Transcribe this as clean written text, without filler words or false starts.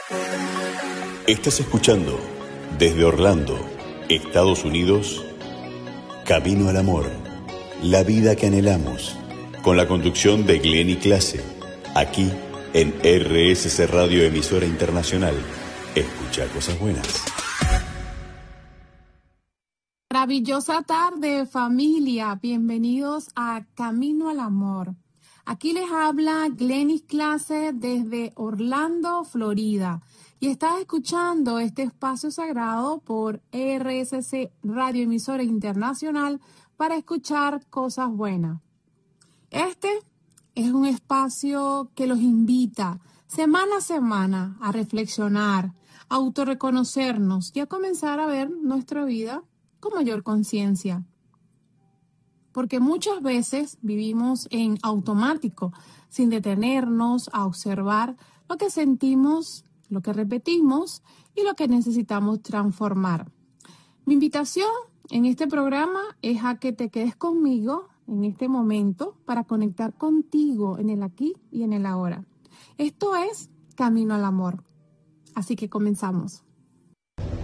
Estás escuchando desde Orlando, Estados Unidos, Camino al Amor, la vida que anhelamos, con la conducción de Glenny Clase, aquí en RSC Radio, emisora internacional. Escucha cosas buenas. Maravillosa tarde, familia. Bienvenidos a Camino al Amor. Aquí les habla Glenny Clase desde Orlando, Florida. Y estás escuchando este espacio sagrado por RSC Radio, emisora internacional, para escuchar cosas buenas. Este es un espacio que los invita semana a semana a reflexionar, a autorreconocernos y a comenzar a ver nuestra vida con mayor conciencia. Porque muchas veces vivimos en automático, sin detenernos a observar lo que sentimos, lo que repetimos y lo que necesitamos transformar. Mi invitación en este programa es a que te quedes conmigo en este momento para conectar contigo en el aquí y en el ahora. Esto es Camino al Amor. Así que comenzamos.